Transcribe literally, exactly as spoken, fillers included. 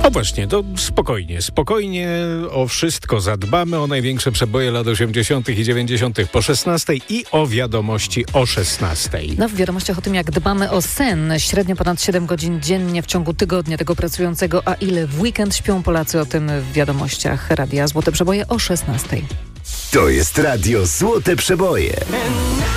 No właśnie, to spokojnie, spokojnie o wszystko zadbamy, o największe przeboje lat osiemdziesiątych i dziewięćdziesiątych po szesnastej i o wiadomości o szesnastej. No w wiadomościach o tym, jak dbamy o sen, średnio ponad siedem godzin dziennie w ciągu tygodnia tego pracującego, a ile w weekend śpią Polacy, o tym w wiadomościach Radia Złote Przeboje o szesnastej. To jest Radio Złote Przeboje.